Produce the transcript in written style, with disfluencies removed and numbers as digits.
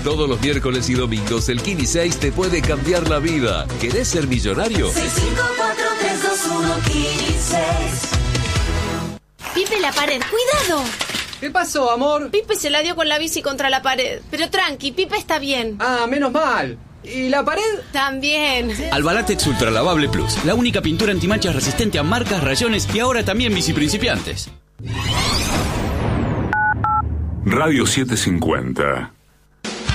Todos los miércoles y domingos el Kini 6 te puede cambiar la vida. ¿Querés ser millonario? 654-321 Kini 6. Pipe, la pared, ¡cuidado! ¿Qué pasó, amor? Pipe se la dio con la bici contra la pared. Pero tranqui, Pipe está bien. Ah, menos mal. ¿Y la pared? También. Albalatex Ultra Lavable Plus, la única pintura antimanchas resistente a marcas, rayones y ahora también bici principiantes. Radio 750.